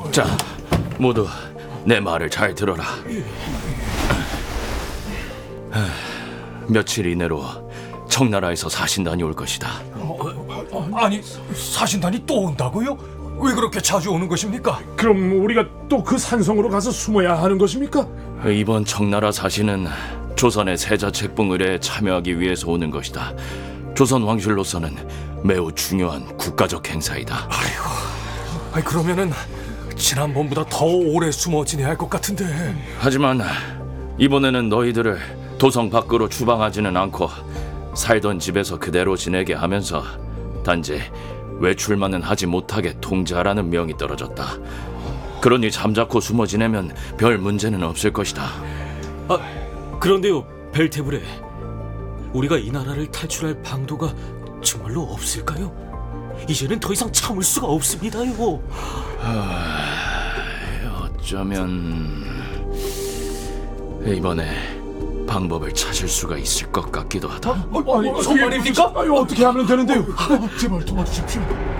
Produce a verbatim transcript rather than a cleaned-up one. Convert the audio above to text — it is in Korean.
자, 모두 내 말을 잘 들어라. 며칠 이내로 청나라에서 사신단이 올 것이다. 아니, 사신단이 또 온다고요? 왜 그렇게 자주 오는 것입니까? 그럼 우리가 또 그 산성으로 가서 숨어야 하는 것입니까? 이번 청나라 사신은 조선의 세자책봉 의례에 참여하기 위해서 오는 것이다. 조선 왕실로서는 매우 중요한 국가적 행사이다. 아이고, 아니, 그러면은 지난번보다 더 오래 숨어 지내야 할 것 같은데. 하지만 이번에는 너희들을 도성 밖으로 추방하지는 않고 살던 집에서 그대로 지내게 하면서 단지 외출만은 하지 못하게 통제하라는 명이 떨어졌다. 그러니 잠자코 숨어 지내면 별 문제는 없을 것이다. 아, 그런데요, 벨테브레, 우리가 이 나라를 탈출할 방도가 정말로 없을까요? 이제는 더 이상 참을 수가 없습니다요. 어쩌면 이번에 방법을 찾을 수가 있을 것 같기도 하다. 아니, 정말입니까? 아니, 어떻게 하면 되는데요? 제발 도와주십시오.